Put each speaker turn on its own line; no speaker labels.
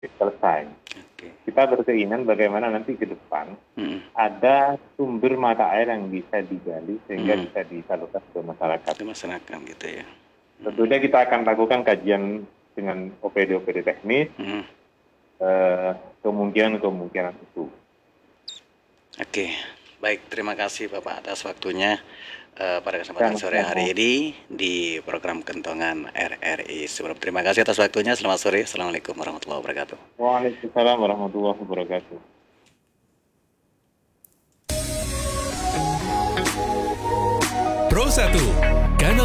selesai.
Oke.
Kita berkeinginan bagaimana nanti ke depan ada sumber mata air yang bisa digali sehingga bisa disalurkan ke masyarakat.
Ke masyarakat gitu ya.
Tentunya kita akan lakukan kajian dengan OPD teknis, kemungkinan itu.
Oke, baik, terima kasih Bapak atas waktunya pada kesempatan sore hari ini di program Kentongan RRI. Terima kasih atas waktunya, selamat sore, Assalamualaikum warahmatullahi wabarakatuh.
Waalaikumsalam warahmatullahi wabarakatuh.
Pro 1